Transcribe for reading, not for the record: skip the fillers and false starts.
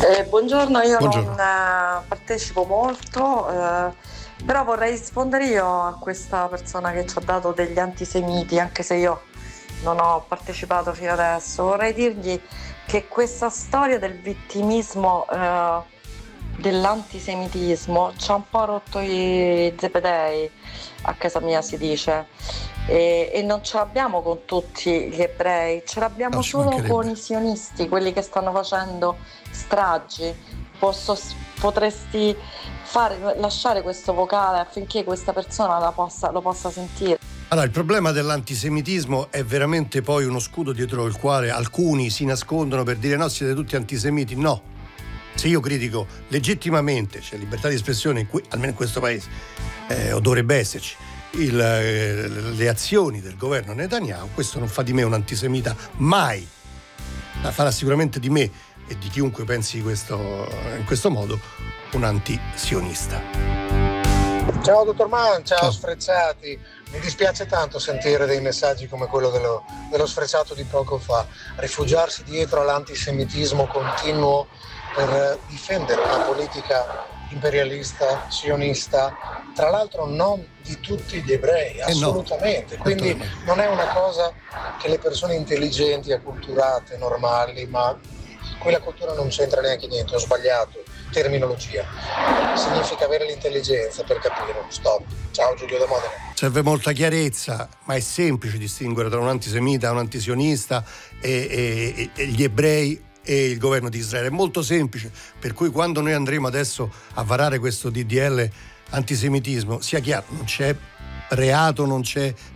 Buongiorno, io non Buongiorno. partecipo molto, però vorrei rispondere io a questa persona che ci ha dato degli antisemiti, anche se io non ho partecipato fino adesso. Vorrei dirgli che questa storia del vittimismo, dell'antisemitismo, ci ha un po' rotto i zebedei, a casa mia si dice. E non ce l'abbiamo con tutti gli ebrei, ce No, l'abbiamo ci solo con mancherebbe. i sionisti, quelli che stanno facendo stragi. Potresti lasciare questo vocale affinché questa persona lo possa sentire. Allora, il problema dell'antisemitismo è veramente poi uno scudo dietro il quale alcuni si nascondono per dire no, siete tutti antisemiti. No. Se io critico legittimamente, c'è libertà di espressione, almeno in questo paese, o dovrebbe esserci, le azioni del governo Netanyahu, questo non fa di me un antisemita mai. Farà sicuramente di me e di chiunque pensi in questo modo un antisionista. Ciao dottor Mann, ciao Ciao. Sfrecciati. Mi dispiace tanto sentire dei messaggi come quello dello Sfrecciato di poco fa. Rifugiarsi dietro all'antisemitismo continuo per difendere una politica imperialista, sionista, tra l'altro non di tutti gli ebrei, assolutamente. No, Quindi certamente. non è una cosa che le persone intelligenti, acculturate, normali, ma quella cultura non c'entra neanche niente, ho sbagliato terminologia. Significa avere l'intelligenza per capire. Stop. Ciao Giulio da Modena. Serve molta chiarezza, ma è semplice distinguere tra un antisemita, un antisionista e gli ebrei e il governo di Israele. È molto semplice, per cui quando noi andremo adesso a varare questo DDL antisemitismo, sia chiaro, non c'è reato, non c'è